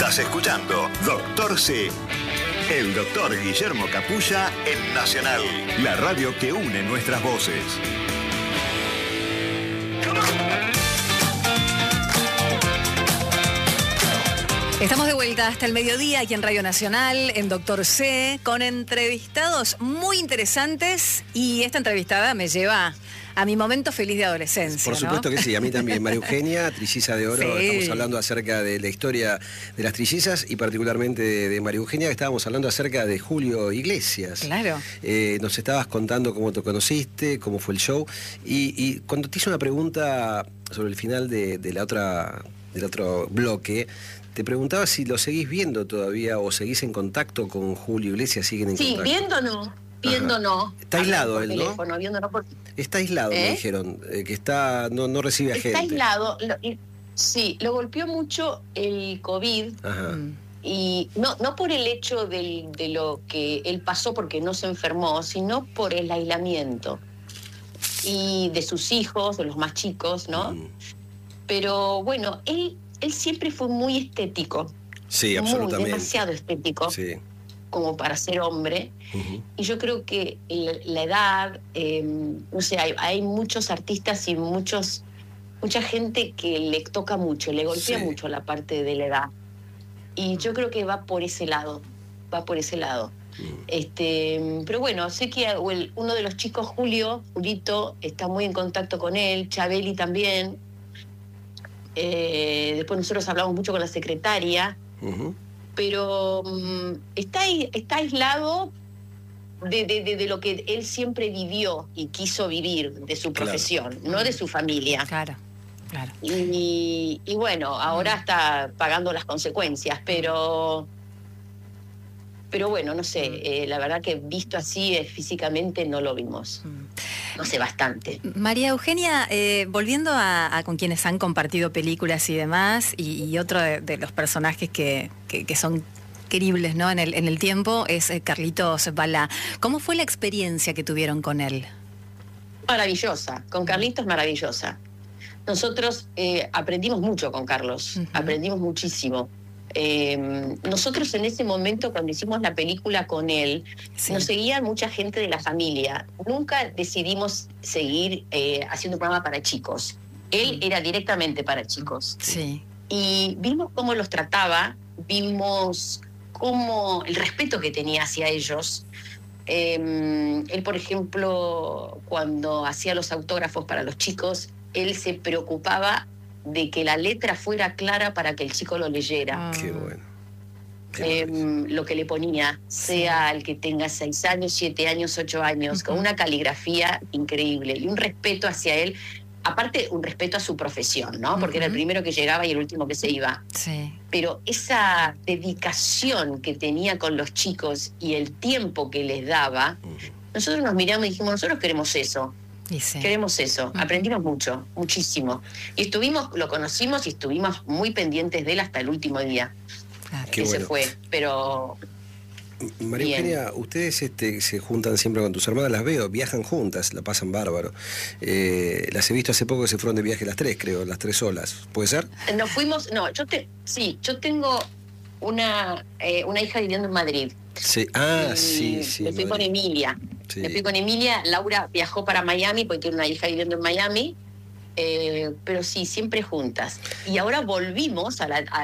Estás escuchando Doctor C. El doctor Guillermo Capulla en Nacional, la radio que une nuestras voces. Estamos de vuelta hasta el mediodía aquí en Radio Nacional, en Doctor C, con entrevistados muy interesantes, y esta entrevistada me lleva a mi momento feliz de adolescencia. Por supuesto, ¿no? Que sí, a mí también. María Eugenia, trilliza de oro. Sí. Estamos hablando acerca de la historia de las trillizas y particularmente de María Eugenia, que estábamos hablando acerca de Julio Iglesias. Claro. Nos estabas contando cómo te conociste, cómo fue el show, y cuando te hice una pregunta sobre el final del otro bloque, te preguntaba si lo seguís viendo todavía o seguís en contacto con Julio Iglesias. ¿Siguen en contacto? Sí, viendo no. Viendo no. Está aislado él, ¿no? Viendo no porque... Está aislado, me dijeron, que no recibe a gente. Está aislado. Sí, lo golpeó mucho el COVID. Ajá. Y no por el hecho de lo que él pasó porque no se enfermó, sino por el aislamiento. Y de sus hijos, de los más chicos, ¿no? Pero bueno, él siempre fue muy estético. Sí, absolutamente. Demasiado estético. Sí. Como para ser hombre. Y yo creo que la edad, no sé, hay muchos artistas y mucha gente que le toca mucho, le golpea mucho la parte de la edad. Y yo creo que va por ese lado. Pero bueno, sé que uno de los chicos, Julito, está muy en contacto con él, Chabeli también. Después nosotros hablamos mucho con la secretaria. Pero está aislado de lo que él siempre vivió y quiso vivir, de su profesión, no de su familia. Claro. Y bueno, ahora está pagando las consecuencias, pero bueno, no sé, la verdad que visto así físicamente no lo vimos. No sé, bastante. María Eugenia, volviendo a con quienes han compartido películas y demás, y otro de los personajes que son queribles, ¿no? en el tiempo, es Carlitos Balá. ¿Cómo fue la experiencia que tuvieron con él? Maravillosa, con Carlitos maravillosa. Nosotros aprendimos mucho con Carlos, aprendimos muchísimo. Nosotros en ese momento, cuando hicimos la película con él, nos seguían mucha gente de la familia. Nunca decidimos seguir haciendo un programa para chicos. Él era directamente para chicos. Sí. Y vimos cómo los trataba, vimos cómo el respeto que tenía hacia ellos. Él, por ejemplo, cuando hacía los autógrafos para los chicos, él se preocupaba de que la letra fuera clara para que el chico lo leyera. Qué bueno. Lo que le ponía, sea el que tenga 6 años, 7 años, 8 años, con una caligrafía increíble y un respeto hacia él, aparte un respeto a su profesión, ¿no? Porque era el primero que llegaba y el último que se iba. Sí. Pero esa dedicación que tenía con los chicos y el tiempo que les daba, nosotros nos miramos y dijimos, nosotros queremos eso. Queremos eso, aprendimos mucho, muchísimo. Y lo conocimos y estuvimos muy pendientes de él hasta el último día. Que se fue, pero... María Eugenia, ustedes se juntan siempre con tus hermanas, las veo, viajan juntas, la pasan bárbaro. Las he visto hace poco que se fueron de viaje las tres, creo, las tres solas. ¿Puede ser? Nos fuimos, yo tengo una hija viviendo en Madrid. Sí, sí. Me fui con Emilia. Sí. Me fui con Emilia. Laura viajó para Miami porque tiene una hija viviendo en Miami. Pero sí, siempre juntas. Y ahora volvimos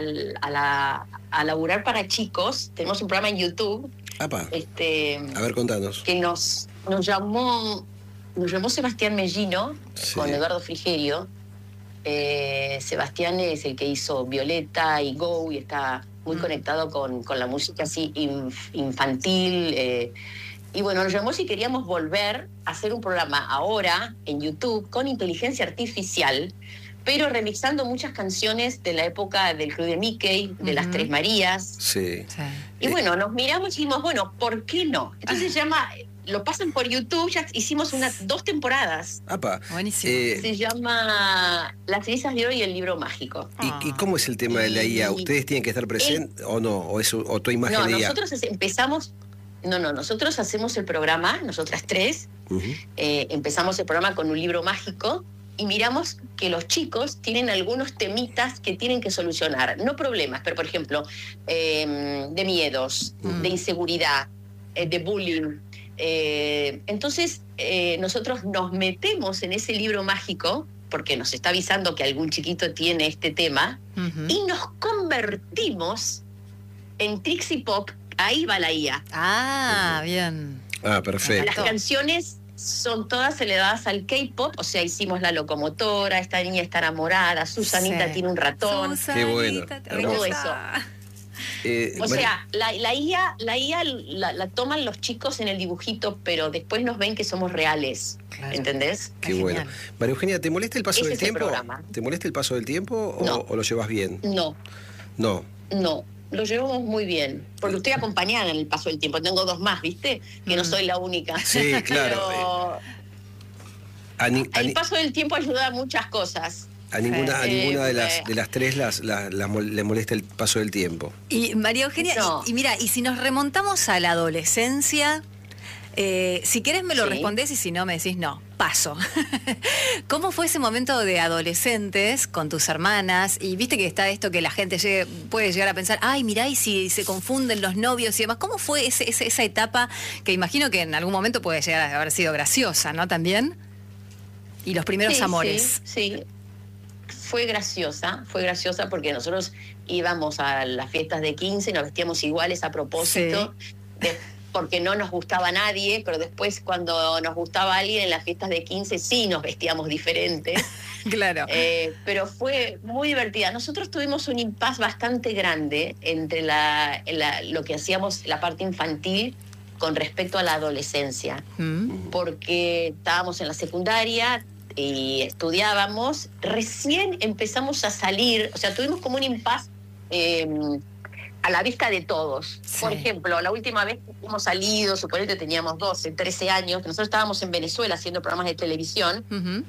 a laburar para chicos. Tenemos un programa en YouTube. Apa. A ver, contanos. Que nos llamó Sebastián Mellino, con Eduardo Frigerio. Sebastián es el que hizo Violeta y Go y está muy conectado con la música así infantil. Y bueno, nos llamó si queríamos volver a hacer un programa ahora en YouTube con inteligencia artificial, pero remixando muchas canciones de la época del Club de Mickey, de las Tres Marías. Sí. Y bueno, nos miramos y dijimos, bueno, ¿por qué no? Entonces lo pasan por YouTube, ya hicimos 2 temporadas. Apa. Buenísimo. Se llama Las cenizas de oro y el libro mágico. ¿Y cómo es el tema de la IA? ¿Ustedes tienen que estar presentes o no? ¿O tu imagen de IA? Nosotros empezamos... nosotros hacemos el programa, nosotras tres, empezamos el programa con un libro mágico y miramos que los chicos tienen algunos temitas que tienen que solucionar, no problemas, pero por ejemplo, de miedos, de inseguridad, de bullying. Entonces, nosotros nos metemos en ese libro mágico, porque nos está avisando que algún chiquito tiene este tema, y nos convertimos en Trixie Pop. Ahí va la IA. Ah, bien. Ah, perfecto. Las canciones son todas elevadas al K-pop, o sea, hicimos La Locomotora, Esta niña está enamorada, Susanita tiene un ratón. Qué bueno, todo eso. O sea, la IA la toman los chicos en el dibujito, pero después nos ven que somos reales. Claro. ¿Entendés? Qué bueno. María Eugenia, ¿te molesta el paso del tiempo? ¿Te molesta el paso del tiempo o lo llevas bien? No. No. No. Lo llevamos muy bien, porque estoy acompañada en el paso del tiempo. Tengo 2 más, ¿viste? Que no soy la única. Sí, claro. Pero el paso del tiempo ayuda a muchas cosas. A ninguna de las 3 le molesta el paso del tiempo. Y María Eugenia, no. y mira, y si nos remontamos a la adolescencia, si querés me lo respondés y si no me decís no, paso. ¿Cómo fue ese momento de adolescentes con tus hermanas? Y viste que está esto que la gente puede llegar a pensar, ay, mirá, y si se confunden los novios y demás. ¿Cómo fue esa etapa que imagino que en algún momento puede llegar a haber sido graciosa, ¿no? También. Y los primeros amores. Sí. Fue graciosa porque nosotros íbamos a las fiestas de 15 y nos vestíamos iguales a propósito. Sí. Porque no nos gustaba a nadie, pero después cuando nos gustaba a alguien en las fiestas de 15 sí nos vestíamos diferentes. Claro. Pero fue muy divertida. Nosotros tuvimos un impasse bastante grande entre lo que hacíamos, la parte infantil, con respecto a la adolescencia. Porque estábamos en la secundaria y estudiábamos, recién empezamos a salir, o sea, tuvimos como un impasse a la vista de todos. Sí. Por ejemplo, la última vez que hemos salido, suponete teníamos 12, 13 años, que nosotros estábamos en Venezuela haciendo programas de televisión,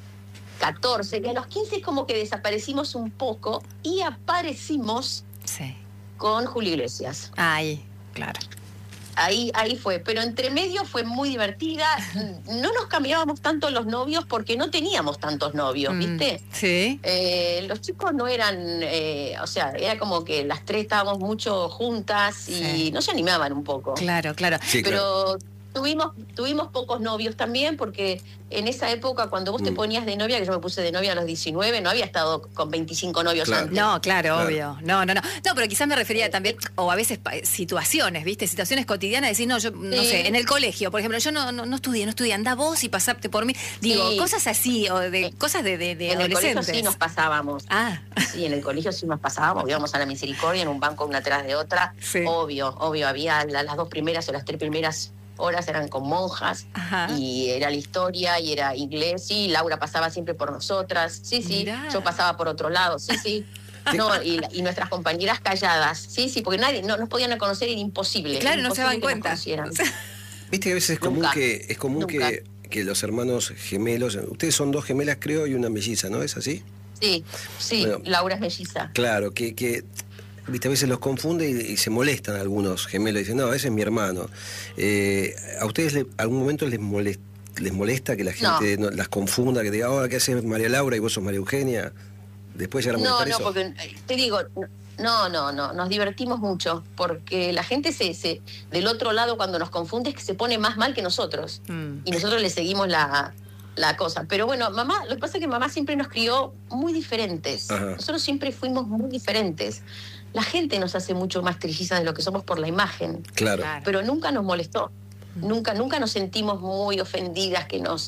14, y a los 15 como que desaparecimos un poco y aparecimos con Julio Iglesias. Ay, claro. Ahí fue, pero entre medio fue muy divertida. No nos cambiábamos tanto los novios porque no teníamos tantos novios, ¿viste? Sí. Los chicos no eran, o sea, era como que las 3 estábamos mucho juntas y no se animaban un poco. Claro. Sí, pero tuvimos pocos novios también, porque en esa época cuando vos te ponías de novia, que yo me puse de novia a los 19, no había estado con 25 novios antes. No, claro, obvio. No, pero quizás me refería también, o a veces situaciones, ¿viste? Situaciones cotidianas, decir, no, yo no sé, en el colegio, por ejemplo, yo no estudié, anda vos y pasate por mí. Digo, cosas así, o cosas de en adolescentes. En el colegio sí nos pasábamos. Sí, en el colegio sí nos pasábamos, íbamos a la Misericordia en un banco una tras de otra. Sí. Obvio, había las 2 primeras o las 3 primeras horas eran con monjas. Ajá. Y era la historia y era inglés, y Laura pasaba siempre por nosotras, sí, Mirá. Yo pasaba por otro lado, sí. No, y nuestras compañeras calladas, sí, porque nadie, no nos podían conocer, era imposible. Claro, era no se daban cuenta. Viste que a veces es común que los hermanos gemelos, ustedes son 2 gemelas creo y una melliza, ¿no? ¿Es así? Sí, bueno, Laura es melliza. Claro, que viste, a veces los confunde y se molestan algunos gemelos, dicen, no, ese es mi hermano. ¿A ustedes algún momento les molesta que la gente las confunda, que diga, ahora ¿qué haces María Laura y vos sos María Eugenia? Después llegar a molestar eso. No, porque te digo, no, nos divertimos mucho, porque la gente del otro lado cuando nos confunde es que se pone más mal que nosotros, y nosotros le seguimos la cosa. Pero bueno, mamá, lo que pasa es que mamá siempre nos crió muy diferentes. Ajá. Nosotros siempre fuimos muy diferentes. La gente nos hace mucho más trillizas de lo que somos por la imagen. Claro. Pero nunca nos molestó. Nunca nos sentimos muy ofendidas que no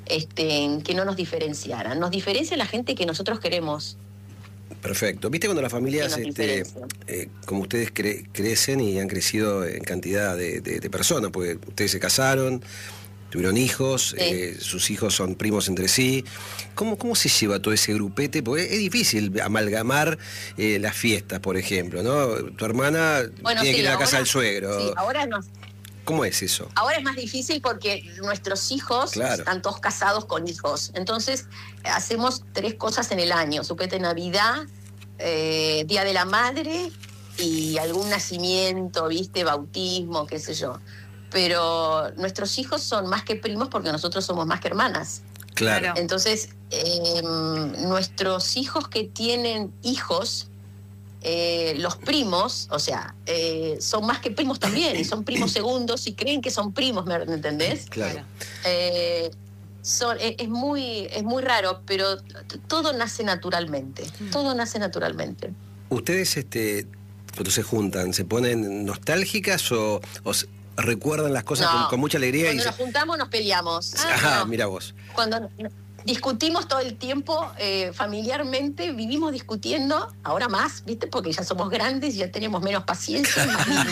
nos diferenciaran. Nos diferencia la gente que nosotros queremos. Perfecto. ¿Viste cuando las familias, como ustedes crecen y han crecido en cantidad de personas? Porque ustedes se casaron, tuvieron hijos, sus hijos son primos entre sí. ¿Cómo se lleva todo ese grupete? Porque es difícil amalgamar las fiestas, por ejemplo, ¿no? Tu hermana tiene que ir a la casa del suegro. Sí, ahora no. ¿Cómo es eso? Ahora es más difícil porque nuestros hijos están todos casados con hijos. Entonces, hacemos 3 cosas en el año. Supete Navidad, Día de la Madre y algún nacimiento, ¿viste? Bautismo, qué sé yo. Pero nuestros hijos son más que primos porque nosotros somos más que hermanas. Claro. Entonces, nuestros hijos que tienen hijos, los primos, o sea, son más que primos también, y son primos segundos y creen que son primos, ¿me entendés? Claro. Es muy raro, pero todo nace naturalmente. Todo nace naturalmente. ¿Ustedes cuando se juntan, se ponen nostálgicas o recuerdan las cosas con mucha alegría? Cuando nos juntamos nos peleamos. Ajá, mira vos. Cuando discutimos todo el tiempo, familiarmente, vivimos discutiendo, ahora más, ¿viste? Porque ya somos grandes y ya tenemos menos paciencia.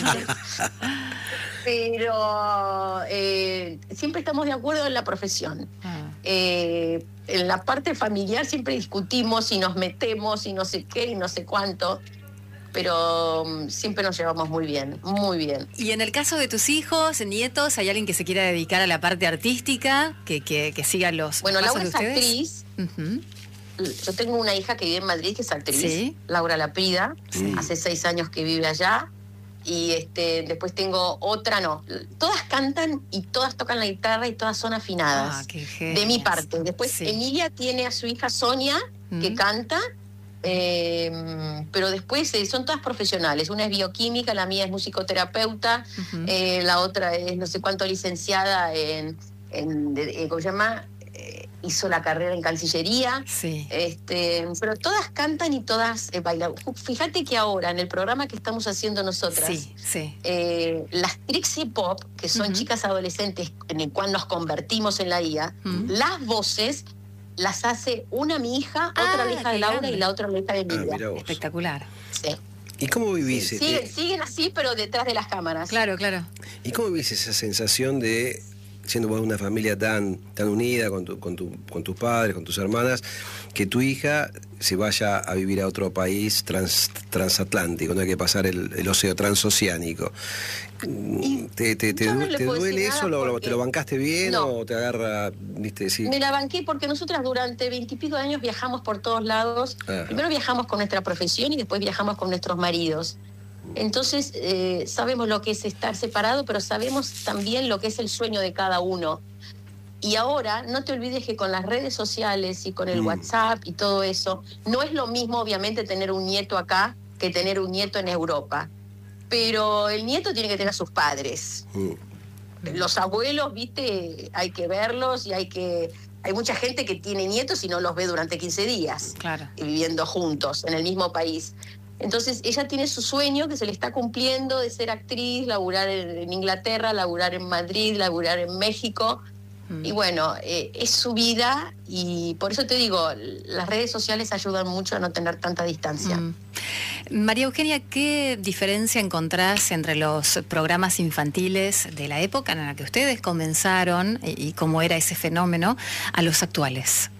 Pero siempre estamos de acuerdo en la profesión. En la parte familiar siempre discutimos y nos metemos y no sé qué y no sé cuánto, pero siempre nos llevamos muy bien, muy bien. Y en el caso de tus hijos, nietos, ¿hay alguien que se quiera dedicar a la parte artística, que siga los Bueno, pasos Laura de es ustedes? actriz. Uh-huh. Yo tengo una hija que vive en Madrid, que es actriz, Sí. Laura Laprida, hace 6 años que vive allá. Y después tengo otra, todas cantan y todas tocan la guitarra y todas son afinadas, qué de mi genias. parte. Después Sí. Emilia tiene a su hija Sonia, que canta, pero después son todas profesionales. Una es bioquímica, la mía es musicoterapeuta, la otra es no sé cuánto licenciada ¿cómo se llama? Hizo la carrera en Cancillería. Sí. Pero todas cantan y todas bailan. Fíjate que ahora, en el programa que estamos haciendo nosotras, Sí. las Trixie Pop, que son chicas adolescentes en el cual nos convertimos en la IA, las voces las hace una mi hija, otra la hija de Laura y la otra la hija de Emilia. Mira vos. Espectacular. Sí. ¿Y cómo vivís? Sí, siguen así, pero detrás de las cámaras. Claro. ¿Y cómo vivís esa sensación de, siendo vos una familia tan unida con tus padres, con tus hermanas, que tu hija se vaya a vivir a otro país transatlántico, no hay que pasar el océano transoceánico? ¿Te yo no le puedo duele decir eso? nada porque- ¿Te lo bancaste bien No. o te agarra, viste, sí? Me la banqué porque nosotras durante 20 y pico de años viajamos por todos lados. Ajá. Primero viajamos con nuestra profesión y después viajamos con nuestros maridos. Entonces sabemos lo que es estar separado, pero sabemos también lo que es el sueño de cada uno. Y ahora no te olvides que con las redes sociales y con el WhatsApp y todo eso, no es lo mismo obviamente tener un nieto acá que tener un nieto en Europa. Pero el nieto tiene que tener a sus padres. Los abuelos, viste, hay que verlos y hay mucha gente que tiene nietos y no los ve durante 15 días. Claro. Viviendo juntos en el mismo país. Entonces ella tiene su sueño que se le está cumpliendo de ser actriz, laburar en Inglaterra, laburar en Madrid, laburar en México. Y bueno, es su vida y por eso te digo, las redes sociales ayudan mucho a no tener tanta distancia. María Eugenia, ¿qué diferencia encontrás entre los programas infantiles de la época en la que ustedes comenzaron y cómo era ese fenómeno a los actuales?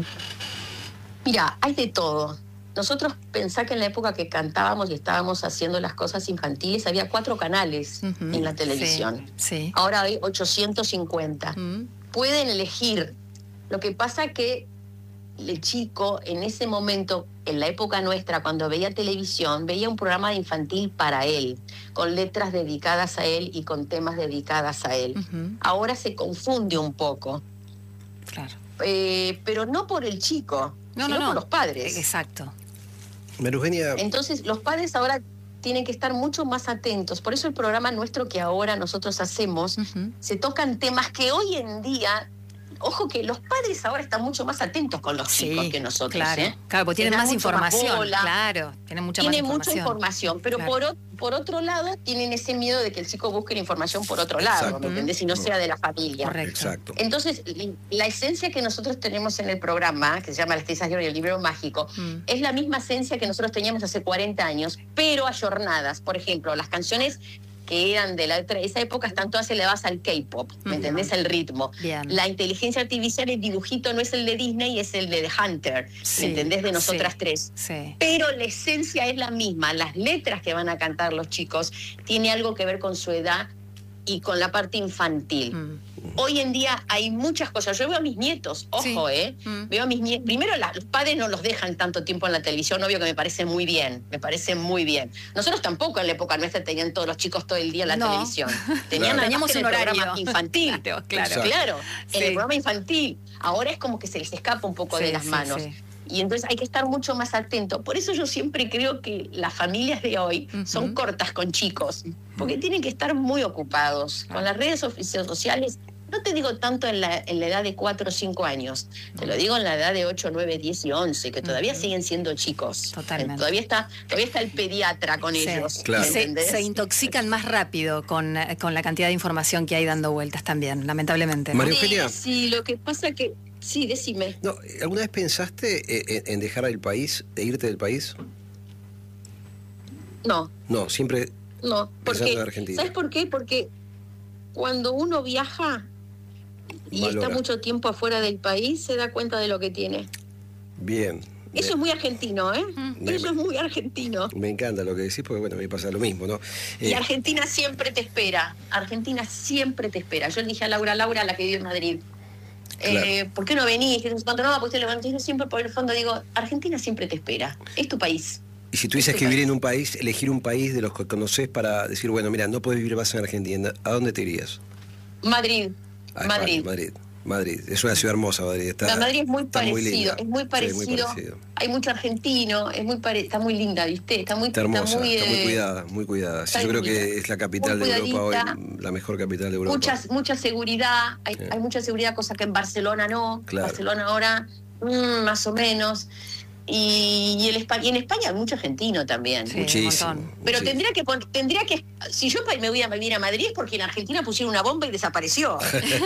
Mira, hay de todo. Nosotros pensá que en la época que cantábamos y estábamos haciendo las cosas infantiles había 4 canales en la televisión. Sí. Ahora hay 850. Pueden elegir. Lo que pasa que el chico en ese momento, en la época nuestra, cuando veía televisión, veía un programa infantil para él, con letras dedicadas a él y con temas dedicadas a él. Ahora se confunde un poco. Claro. Pero no por el chico, sino por los padres. Exacto. María Eugenia, Entonces, los padres ahora tienen que estar mucho más atentos. Por eso el programa nuestro que ahora nosotros hacemos, se tocan temas que hoy en día, ojo que los padres ahora están mucho más atentos con los chicos que nosotros. Claro, claro, porque tienen más información. Claro, tienen mucha información. Pero claro. por otro lado, tienen ese miedo de que el chico busque la información por otro lado, ¿me entendés? Y no sea de la familia. Correcto. exacto. Entonces, la esencia que nosotros tenemos en el programa, que se llama Las Trizas de Oro y el Libro Mágico, es la misma esencia que nosotros teníamos hace 40 años, pero ayornadas. Por ejemplo, las canciones que eran de esa época están todas elevadas al K-pop, ¿me entendés? El ritmo. Bien. La inteligencia artificial, el dibujito no es el de Disney, es el de The Hunter, ¿me entendés? De nosotras tres. Sí. Pero la esencia es la misma. Las letras que van a cantar los chicos tiene algo que ver con su edad y con la parte infantil. Hoy en día hay muchas cosas. Yo veo a mis nietos, ojo, veo a mis nietos. Primero, los padres no los dejan tanto tiempo en la televisión, obvio que me parece muy bien, Nosotros tampoco en la época nuestra tenían todos los chicos todo el día en la televisión. Teníamos un programa infantil. Claro. En el programa infantil. Ahora es como que se les escapa un poco de las manos. Sí. Y entonces hay que estar mucho más atento. Por eso yo siempre creo que las familias de hoy son cortas con chicos, porque tienen que estar muy ocupados. Con las redes sociales, no te digo tanto en la edad de 4 o 5 años, te lo digo en la edad de 8, 9, 10 y 11, que todavía siguen siendo chicos. Totalmente. Todavía está el pediatra con ellos. Claro. Se intoxican más rápido con la cantidad de información que hay dando vueltas también, lamentablemente, ¿no? María Eugenia. Sí, lo que pasa que... Sí, decime. No, ¿alguna vez pensaste en dejar el país, e irte del país? No. No, siempre No, pensando porque, en Argentina. ¿sabes por qué? Porque cuando uno viaja y Valora. está mucho tiempo afuera del país, se da cuenta de lo que tiene. Bien. Eso es muy argentino, ¿eh? Me- Eso es muy argentino. Me encanta lo que decís, porque bueno, a mí me pasa lo mismo, ¿no? Y Argentina siempre te espera. Argentina siempre te espera. Yo le dije a Laura, la que vive en Madrid, Claro. ¿por qué no venís? Cuando no, pues te levanté. Yo siempre por el fondo digo, Argentina siempre te espera. Es tu país. Y si tuvieses es tu que vivir país. en un país, elegir un país de los que conocés para decir, bueno, mira, no puedes vivir más en Argentina, ¿a dónde te irías? Madrid. A Madrid. España, Madrid. Es una ciudad hermosa, Madrid. Está, Madrid es muy está parecido, linda. es muy Sí, parecido. Hay mucho argentino, está muy linda, ¿viste? Está muy Está hermosa, está muy eh, cuidada, muy cuidada. Sí, está yo creo linda. que es la capital de Muy Europa hoy, cuidadita. la mejor capital de Europa. mucha seguridad, hay mucha seguridad, cosa que en Barcelona no. Claro. Barcelona ahora, más o menos. Y en España hay mucho argentino también. Sí, Muchísimo. un montón. Pero muchísimo. tendría que, si yo me voy a vivir a Madrid es porque en Argentina pusieron una bomba y desapareció.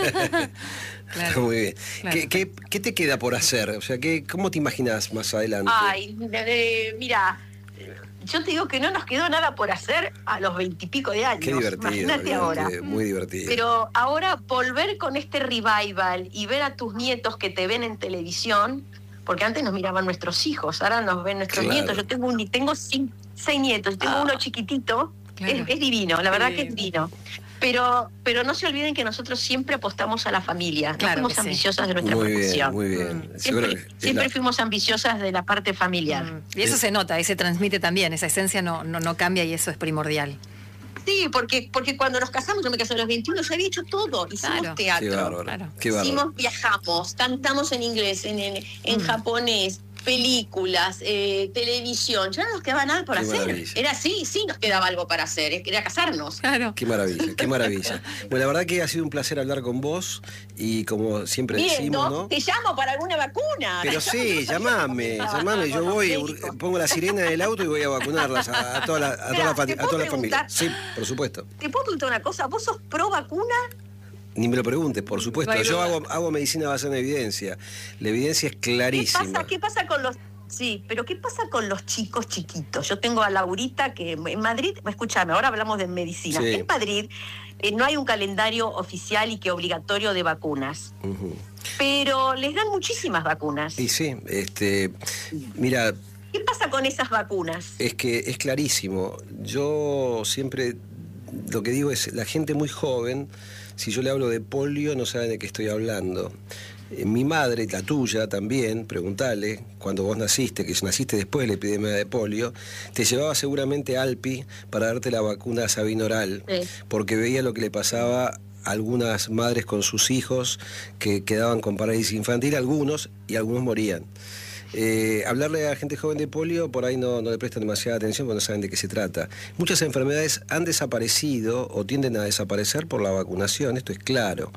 Claro. Muy bien. Claro. ¿Qué te queda por hacer? O sea, ¿cómo te imaginas más adelante? Ay, mira, yo te digo que no nos quedó nada por hacer a los 20 y pico de años. Qué divertido. Imagínate ahora. Muy divertido. Pero ahora volver con este revival y ver a tus nietos que te ven en televisión, porque antes nos miraban nuestros hijos, ahora nos ven nuestros Claro. nietos. Yo tengo 6 nietos, tengo uno chiquitito, Claro. es divino, la verdad Qué que es divino. Pero no se olviden que nosotros siempre apostamos a la familia, Claro no que fuimos sí. ambiciosas de nuestra Muy bien, profesión. muy bien. Seguro Siempre, que es siempre fuimos ambiciosas de la parte familiar. Y eso se nota, y se transmite también, esa esencia no cambia y eso es primordial. Sí, porque cuando nos casamos, yo me casé a los 21, yo había hecho todo, hicimos Claro. Qué teatro. bárbaro. Claro. Qué bárbaro. Hicimos, viajamos, cantamos en inglés, en japonés, películas, televisión. Ya no nos quedaba nada por Qué hacer. maravilla. Era así, sí nos quedaba algo para hacer, era casarnos. Claro. Qué maravilla, qué maravilla. Bueno, la verdad que ha sido un placer hablar con vos y como siempre decimos, ¿no? Te llamo para alguna vacuna. Pero sí, llamame, yo voy, pongo la sirena del auto y voy a vacunarlas a toda la Espera, ¿te puedo familia. preguntar? Sí, por supuesto. ¿Te puedo preguntar una cosa? ¿Vos sos pro vacuna? Ni me lo preguntes, por supuesto. No hay Yo duda. hago medicina basada en evidencia. La evidencia es clarísima. ¿Qué pasa con los... Sí, pero ¿qué pasa con los chicos chiquitos? Yo tengo a Laurita que en Madrid, escúchame, ahora hablamos de medicina. Sí. En Madrid no hay un calendario oficial y que obligatorio de vacunas, Ujú. pero les dan muchísimas vacunas. Y sí, mira, ¿Qué pasa con esas vacunas? es que es clarísimo. Yo siempre lo que digo es, la gente muy joven, si yo le hablo de polio, no saben de qué estoy hablando. Mi madre, la tuya también, preguntale, cuando vos naciste, que naciste después de la epidemia de polio, te llevaba seguramente Alpi para darte la vacuna Sabinoral, Sí. porque veía lo que le pasaba a algunas madres con sus hijos que quedaban con parálisis infantil, algunos, y algunos morían. Hablarle a gente joven de polio, por ahí no le prestan demasiada atención porque no saben de qué se trata. Muchas enfermedades han desaparecido o tienden a desaparecer por la vacunación, esto es claro.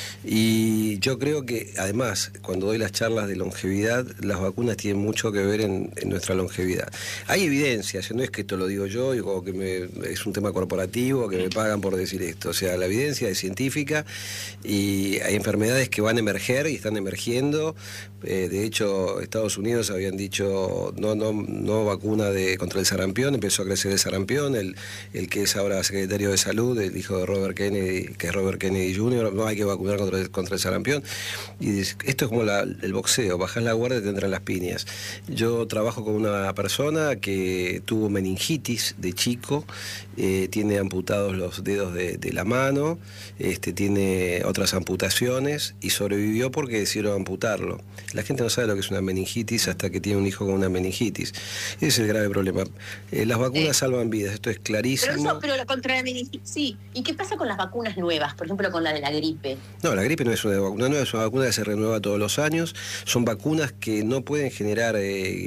Y yo creo que, además, cuando doy las charlas de longevidad, las vacunas tienen mucho que ver en nuestra longevidad. Hay evidencias, no es que esto lo digo yo o que es un tema corporativo, que me pagan por decir esto. O sea, la evidencia es científica y hay enfermedades que van a emerger y están emergiendo. De hecho, Estados Unidos habían dicho no vacuna contra el sarampión, empezó a crecer el sarampión, el que es ahora secretario de salud, el hijo de Robert Kennedy, que es Robert Kennedy Jr., no hay que vacunar contra el sarampión. Y esto es como el boxeo, bajás la guardia y te entran las piñas. Yo trabajo con una persona que tuvo meningitis de chico, tiene amputados los dedos de la mano, tiene otras amputaciones y sobrevivió porque decidieron amputarlo. La gente no sabe lo que es una meningitis meningitis hasta que tiene un hijo con una meningitis. Ese es el grave problema. Las vacunas salvan vidas, esto es clarísimo. Pero contra la meningitis, sí. ¿Y qué pasa con las vacunas nuevas? Por ejemplo, con la de la gripe. No, la gripe no es una vacuna nueva, es una vacuna que se renueva todos los años. Son vacunas que no pueden generar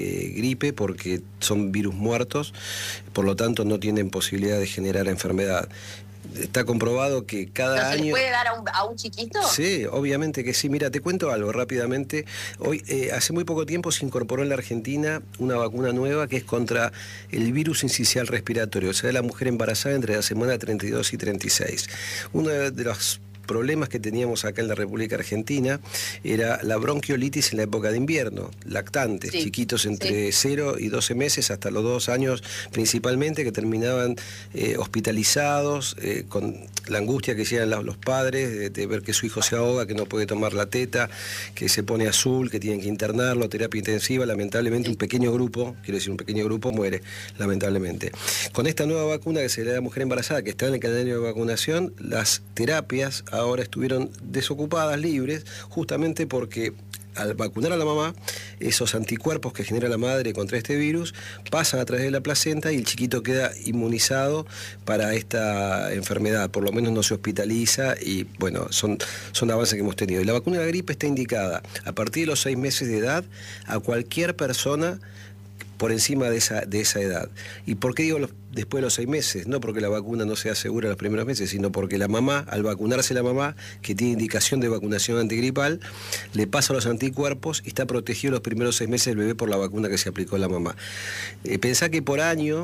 gripe porque son virus muertos, por lo tanto no tienen posibilidad de generar enfermedad. Está comprobado que cada año... ¿Se le puede dar a un chiquito? Sí, obviamente que sí. Mira, te cuento algo rápidamente. Hoy, hace muy poco tiempo se incorporó en la Argentina una vacuna nueva que es contra el virus sincicial respiratorio, o sea, de la mujer embarazada entre la semana 32 y 36. Uno de los problemas que teníamos acá en la República Argentina era la bronquiolitis en la época de invierno, lactantes, chiquitos entre 0 y 12 meses hasta los 2 años principalmente, que terminaban hospitalizados con la angustia que llegan los padres de ver que su hijo se ahoga, que no puede tomar la teta, que se pone azul, que tienen que internarlo, terapia intensiva. Lamentablemente un pequeño grupo, quiero decir un pequeño grupo, muere, lamentablemente. Con esta nueva vacuna que se le da a la mujer embarazada, que está en el calendario de vacunación, las terapias ahora estuvieron desocupadas, libres, justamente porque al vacunar a la mamá, esos anticuerpos que genera la madre contra este virus pasan a través de la placenta y el chiquito queda inmunizado para esta enfermedad, por lo menos no se hospitaliza y bueno, son avances que hemos tenido. Y la vacuna de la gripe está indicada a partir de los 6 meses de edad a cualquier persona por encima de esa edad. ¿Y por qué digo después de los 6 meses? No porque la vacuna no sea segura los primeros meses, sino porque la mamá, al vacunarse la mamá, que tiene indicación de vacunación antigripal, le pasa los anticuerpos y está protegido los primeros 6 meses el bebé por la vacuna que se aplicó la mamá. Pensá que por año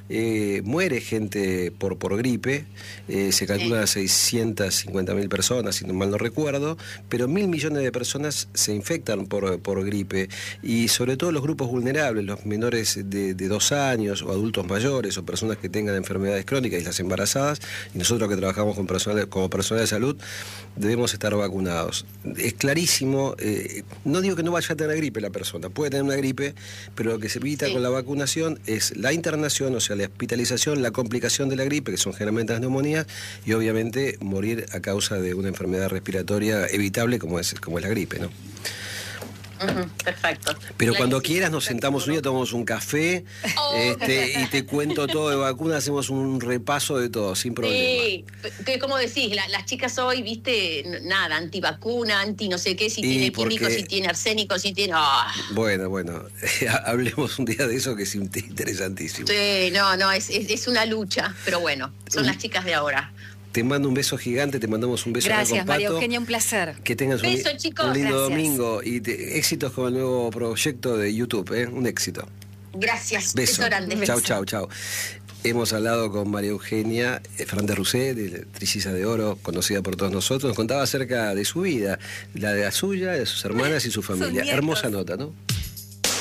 muere gente por gripe, se calcula 650.000 personas, si no mal no recuerdo, pero 1.000 millones de personas se infectan por gripe, y sobre todo los grupos vulnerables, los menores de 2 años, o adultos mayores, o personas que tengan enfermedades crónicas, y las embarazadas, y nosotros que trabajamos como personal de salud, debemos estar vacunados. Es clarísimo, no digo que no vaya a tener gripe la persona, puede tener una gripe, pero lo que se evita con la vacunación es la internación, o sea, la hospitalización, la complicación de la gripe, que son generalmente las neumonías, y obviamente morir a causa de una enfermedad respiratoria evitable como es la gripe, ¿no? Perfecto. Pero cuando quieras nos sentamos un día, tomamos un café y te cuento todo de vacunas, hacemos un repaso de todo, sin problema. Sí, que como decís, las chicas hoy, viste, nada, antivacuna, anti no sé qué, si tiene químicos, si tiene arsénico, si tiene... Bueno, hablemos un día de eso que es interesantísimo. Sí, no, es una lucha, pero bueno, son las chicas de ahora. Te mando un beso gigante, te mandamos un beso. Gracias, María Eugenia, un placer. Que tengas beso, chicos. Un lindo Gracias. domingo y éxitos con el nuevo proyecto de YouTube, un éxito. Gracias, beso grande. Chau. Hemos hablado con María Eugenia Fernández Rousset, de Trilliza de Oro, conocida por todos nosotros. Nos contaba acerca de su vida, la de la suya, de sus hermanas y su familia. Hermosa nota, ¿no?